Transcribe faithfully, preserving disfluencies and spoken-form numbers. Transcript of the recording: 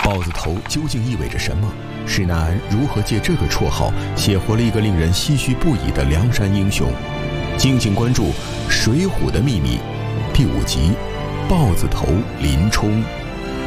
豹子头究竟意味着什么？施耐庵如何借这个绰号写活了一个令人唏嘘不已的梁山英雄？敬请关注《水浒的秘密》第五集《豹子头林冲》。